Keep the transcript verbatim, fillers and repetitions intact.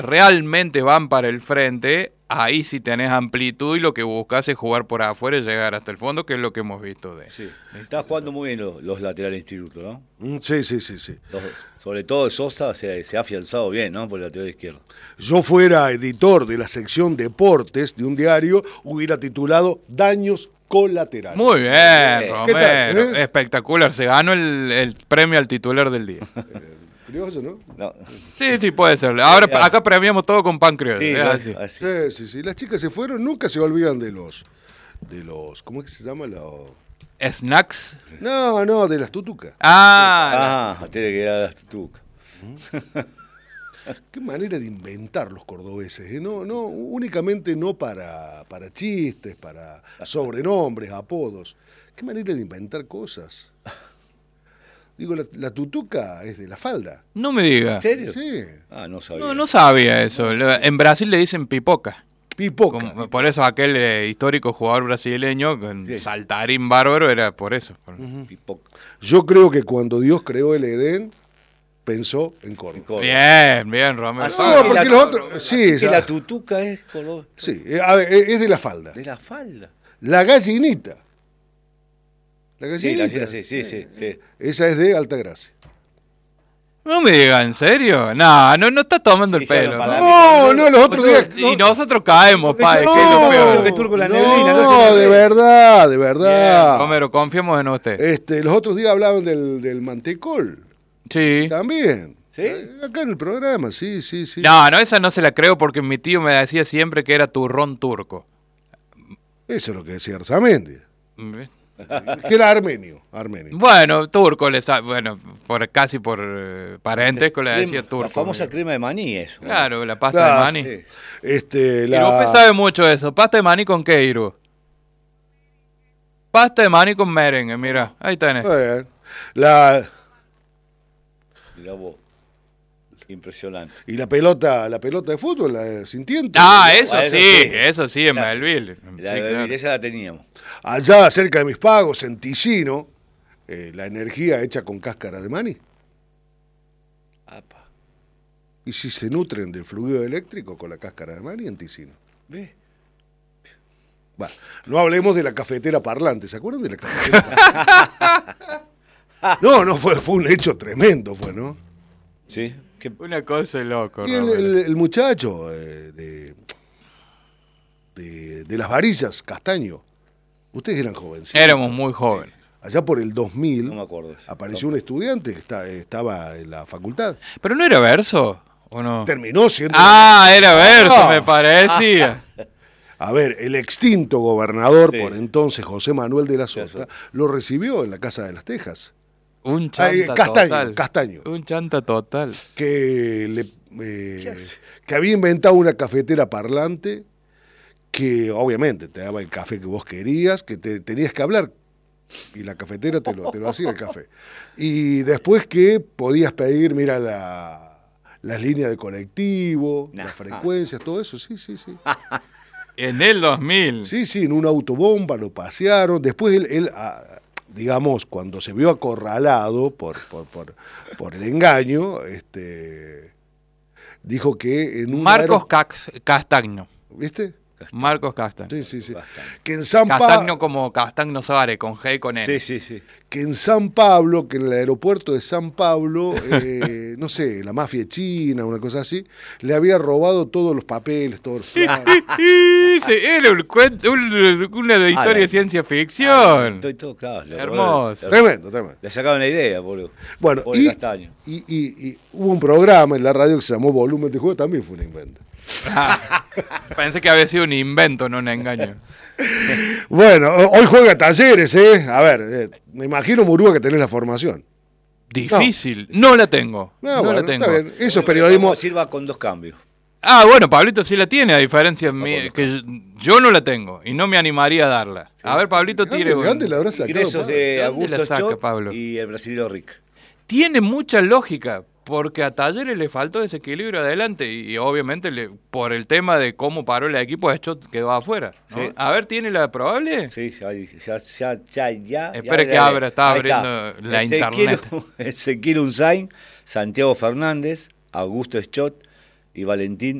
realmente van para el frente, ahí sí tenés amplitud y lo que buscas es jugar por afuera y llegar hasta el fondo, que es lo que hemos visto de. Sí, está jugando muy bien los, los laterales instituto, ¿no? Mm, Sí, sí, sí, sí. Los- sobre todo Sosa se, se ha afianzado bien, ¿no? Por el lateral izquierdo. Yo fuera editor de la sección deportes de un diario, hubiera titulado Daños colaterales. Muy bien, ¿Qué Romero. tal, eh? Espectacular. Se ganó el, el premio al titular del día. Curioso, ¿no? No. Sí, sí, puede ser. Ahora acá premiamos todo con pan criollo. Sí, es bueno, así. así. Sí, sí, sí. Las chicas se fueron, nunca se olvidan de los, de los, ¿cómo es que se llama? Los... Snacks. No, no, de las tutucas. Ah, Ah, tiene que ir a las tutucas. Qué manera de inventar los cordobeses, ¿eh? No, no, únicamente no para, para chistes, para sobrenombres, apodos. Qué manera de inventar cosas. Digo, la, la tutuca es de la falda. no me diga. ¿En serio? Sí, Ah, no sabía. No, no sabía eso. Lo- En Brasil le dicen pipoca. pipoca. Como- por eso aquel eh, histórico jugador brasileño, con Sí. saltarín bárbaro, era por eso. por- Pipoca. Yo creo que cuando Dios creó el Edén, pensó en Córdoba. En Córdoba. Bien, bien, Romero. Ah, No, sí, porque la- los otros... Sí, Así que ya- la tutuca es color sí, eh, a ver, es de la falda. de la falda. La gallinita. La Sí, gallinita. la gallina, sí, sí, sí, sí. Esa es de Altagracia. No me diga, ¿en serio? No, no, no está tomando el Y ya pelo. no, para ¿no? mí- No, no, los otros O sea, días... y nosotros caemos, pa, es que es lo no, peor. Creo que es turco la no, neblina, no sé. de verdad, de Bien, verdad. Romero, confiemos en usted. Este, los otros días hablaban del, del mantecol. Sí. También. ¿Sí? Eh, Acá en el programa, sí, sí, sí. No, no, esa no se la creo porque mi tío me decía siempre que era turrón turco. Eso es lo que decía Arzamendi. Mm, Que era armenio, armenio. Bueno, turco, le sa- bueno, por casi por eh, parentesco le decía Crema- turco. La famosa mira. crema de maní es. Claro, la pasta Claro, de maní. Sí. Este, Y la... usted sabe mucho de eso. ¿Pasta de maní con qué, Iru? Pasta de maní con merengue, mira, ahí tenés. Está bien. La, Mirá vos. Impresionante. y la pelota, la pelota de fútbol, la sintiente. Ah, eso Ah, eso sí, sí. eso sí, en Claro. Melville. La, Sí, claro. Esa la teníamos. Allá cerca de mis pagos, en Ticino, eh, la energía hecha con cáscara de maní. Apa. Y si se nutren del fluido eléctrico con la cáscara de maní en Ticino. ¿Ves? Bueno, no hablemos de la cafetera parlante, ¿se acuerdan de la cafetera parlante? No, no, fue, fue un hecho tremendo, fue, ¿no? Sí. ¿Qué? Una cosa de loco, Y el, Romero. el- el muchacho eh, de, de, de las varillas, Castaño, ustedes eran jovencitos. Éramos muy jóvenes. Allá por el dos mil No me acuerdo de eso. apareció un estudiante que está- estaba en la facultad. ¿Pero no era verso? ¿O no? Terminó siendo... Ah, era verso, Ah. me parecía. A ver, el extinto gobernador, Sí. por entonces José Manuel de la Ya Sota, lo recibió en la Casa de las Tejas. Un Ay, chanta Castaño, total. Castaño. Un chanta total. Que, le, eh, ¿Qué hace? que había inventado una cafetera parlante que obviamente te daba el café que vos querías, que te tenías que hablar y la cafetera te lo, te lo hacía el café. Y después que podías pedir, mira, la, las líneas de colectivo, Nah. las frecuencias, todo eso, sí, sí, sí. En el dos mil. Sí, sí, en una autobomba lo pasearon. Después él, él, ah, digamos, cuando se vio acorralado por, por, por, por el engaño, este, dijo que en un Marcos aero- Cax- Castagno. ¿Viste? Marcos Castagno. Sí, sí, sí. Bastante. Que en San, Pa- Castagno como Castagno Suárez, con G y con N. Sí, sí, sí. que en San Pablo, que en el aeropuerto de San Pablo, eh, no sé, la mafia china, una cosa así, le había robado todos los papeles, todos los planos. Sí, era un cuento, un- una de historia la- de ciencia Ah, ficción. estoy todo claro. le- Hermoso. Le, Tremendo, tremendo. le sacaban la idea, boludo. Bueno, Pobre y, Castaño. y, y- y hubo un programa en la radio que se llamó Volumen de Juego, también fue un invento. Pensé que había sido un invento, no un engaño. Bueno, hoy juega Talleres, ¿eh? A ver, eh, me imagino, Murúa, que tenés la formación. Difícil. No, la tengo. No, no bueno, la tengo. está bien. Eso es Bueno, periodismo. Pablo Silva con dos cambios. Ah, bueno, Pablito sí la tiene, a diferencia mía, bueno. que yo, yo no la tengo y no me animaría a darla. A ver, Pablito ¿De tire. dónde- de dónde un- la habrás sacado, Ingresos Pablo? de ¿De dónde Augusto la saca, Schott Pablo? y el brasileño Rick. Tiene mucha lógica, porque a Talleres le faltó desequilibrio adelante y, y obviamente le, por el tema de cómo paró el equipo, hecho quedó afuera. ¿no? Sí. A ver, ¿tiene la probable? Sí, ya, ya, ya, ya, ya. Espere ya, que ya, abra, está ahí abriendo la Ezequiel- internet. Ezequiel Unzain, Santiago Fernández, Augusto Schott, y Valentín